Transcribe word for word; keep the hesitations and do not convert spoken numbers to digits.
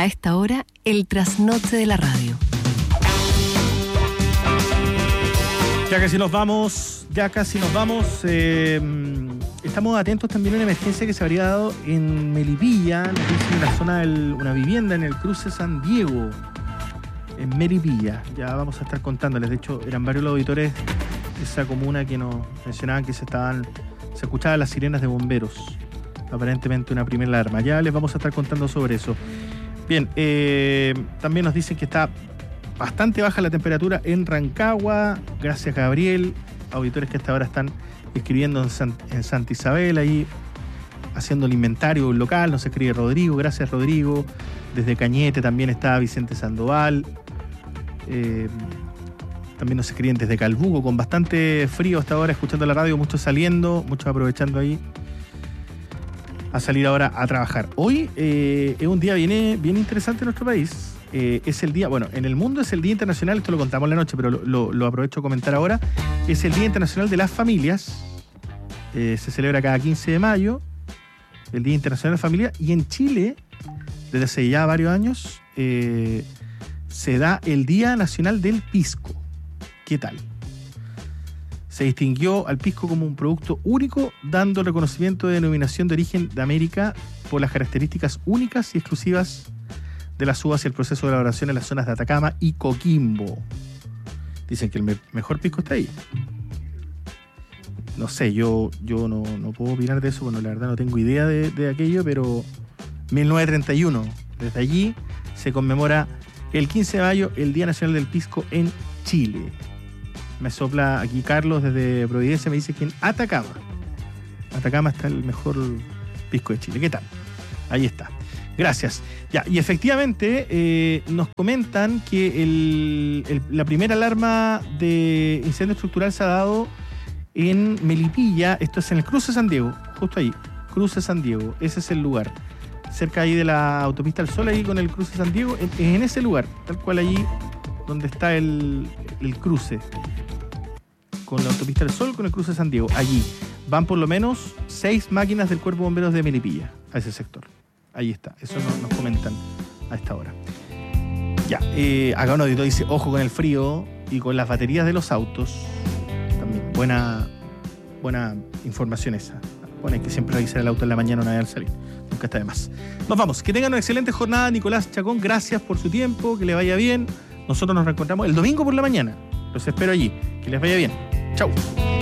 A esta hora, el trasnoche de la radio. Ya casi nos vamos, ya casi nos vamos. Eh, estamos atentos también a una emergencia que se habría dado en Melipilla, en la zona de una vivienda en el cruce San Diego, en Melipilla. Ya vamos a estar contándoles. De hecho, eran varios los auditores de esa comuna que nos mencionaban que se estaban, se escuchaban las sirenas de bomberos. Aparentemente una primera alarma. Ya les vamos a estar contando sobre eso. Bien, eh, también nos dicen que está bastante baja la temperatura en Rancagua. Gracias, Gabriel. Auditores que hasta ahora están escribiendo en, San, en Santa Isabel, ahí haciendo el inventario local. Nos escribe Rodrigo. Gracias, Rodrigo. Desde Cañete también está Vicente Sandoval. Eh, también nos escriben desde Calbuco, con bastante frío hasta ahora, escuchando la radio. Muchos saliendo, muchos aprovechando ahí a salir ahora a trabajar. Hoy eh, es un día bien, bien interesante en nuestro país. Eh, es el día, bueno, en el mundo es el Día Internacional, esto lo contamos en la noche, pero lo, lo, lo aprovecho a comentar ahora. Es el Día Internacional de las Familias. Eh, se celebra cada quince de mayo, el Día Internacional de la Familia. Y en Chile, desde hace ya varios años, eh, se da el Día Nacional del Pisco. ¿Qué tal? Se distinguió al pisco como un producto único, dando reconocimiento de denominación de origen de América por las características únicas y exclusivas de las uvas y el proceso de elaboración en las zonas de Atacama y Coquimbo. Dicen que el me- mejor pisco está ahí. No sé, yo, yo no, no puedo opinar de eso, bueno, la verdad no tengo idea de, de aquello, pero mil novecientos treinta y uno, desde allí se conmemora el quince de mayo el Día Nacional del Pisco en Chile. Me sopla aquí Carlos desde Providencia, me dice que en Atacama. Atacama está el mejor pisco de Chile. ¿Qué tal? Ahí está. Gracias. Ya, y efectivamente eh, nos comentan que el, el, la primera alarma de incendio estructural se ha dado en Melipilla. Esto es en el cruce San Diego, justo ahí. Cruce San Diego, ese es el lugar. Cerca ahí de la autopista al Sol, ahí con el cruce San Diego. Es en, en ese lugar, tal cual allí donde está el, el cruce. Con la autopista del Sol, con el cruce San Diego. Allí van por lo menos seis máquinas del Cuerpo de Bomberos de Melipilla a ese sector. Ahí está, eso nos, nos comentan a esta hora. Ya, eh, acá un auditor dice, ojo con el frío y con las baterías de los autos. También, buena, buena información esa. Bueno, hay que siempre revisar el auto en la mañana una vez al salir. Nunca está de más. Nos vamos, que tengan una excelente jornada, Nicolás Chacón. Gracias por su tiempo, que le vaya bien. Nosotros nos reencontramos el domingo por la mañana. Los espero allí. Que les vaya bien. Chau.